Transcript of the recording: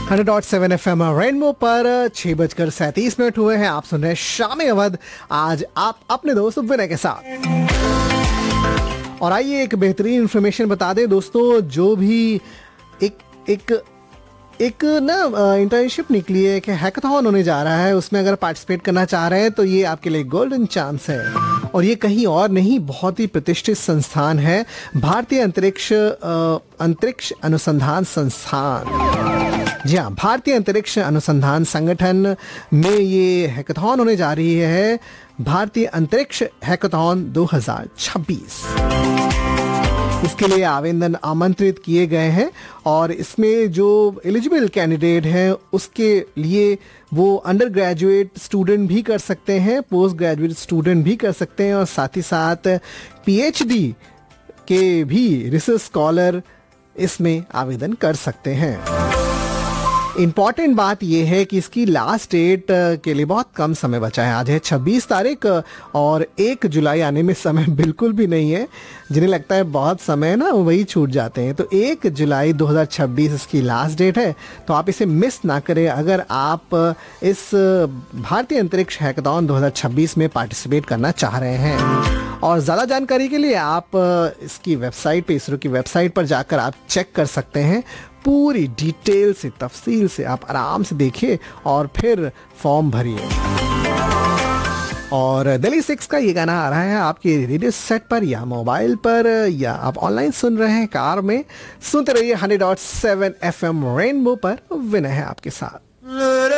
100.7 FM rainbow पर 6:37 हुए हैं। आप सुन रहे हैं शामी अवध, आज आप अपने दोस्त विनय के साथ। और आइए एक बेहतरीन इंफॉर्मेशन बता दें दोस्तों, जो भी एक ना इंटर्नशिप निकली है कि हैकाथॉन होने जा रहा है, उसमें अगर पार्टिसिपेट करना चाह रहे हैं तो ये आपके लिए गोल्डन चांस है। और ये कहीं और नहीं, बहुत ही प्रतिष्ठित संस्थान है, भारतीय अंतरिक्ष अनुसंधान संस्थान। जी हाँ, भारतीय अंतरिक्ष अनुसंधान संगठन में ये हैकाथॉन होने जा रही है, भारतीय अंतरिक्ष हैकाथॉन 2026। इसके लिए आवेदन आमंत्रित किए गए हैं और इसमें जो एलिजिबल कैंडिडेट हैं उसके लिए वो अंडर ग्रेजुएट स्टूडेंट भी कर सकते हैं, पोस्ट ग्रेजुएट स्टूडेंट भी कर सकते हैं और साथ ही साथ पीएचडी के भी रिसर्च स्कॉलर इसमें आवेदन कर सकते हैं। इम्पॉर्टेंट बात यह है कि इसकी लास्ट डेट के लिए बहुत कम समय बचा है। आज है 26 तारीख और 1 जुलाई आने में समय बिल्कुल भी नहीं है। जिन्हें लगता है बहुत समय है ना, वही छूट जाते हैं। तो 1 जुलाई 2026 इसकी लास्ट डेट है, तो आप इसे मिस ना करें अगर आप इस भारतीय अंतरिक्ष हैकाथॉन 2026 में पार्टिसिपेट करना चाह रहे हैं। और ज़्यादा जानकारी के लिए आप इसकी वेबसाइट पे, इसरो की वेबसाइट पर जाकर आप चेक कर सकते हैं। पूरी डिटेल से, तफसील से आप आराम से देखिए और फिर फॉर्म भरिए। और दिल्ली 6 का ये गाना आ रहा है आपके रेडियो सेट पर या मोबाइल पर, या आप ऑनलाइन सुन रहे हैं कार में। सुनते रहिए 100.7 FM रेनबो पर। विनय है आपके साथ।